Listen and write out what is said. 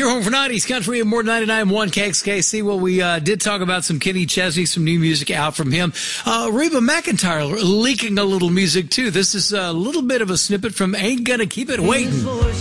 Your home for 90s country and more 99.1 KXKC. Well, we did talk about some Kenny Chesney, some new music out from him. Reba McEntire leaking a little music, too. This is a little bit of a snippet from Ain't Gonna Keep It Waiting.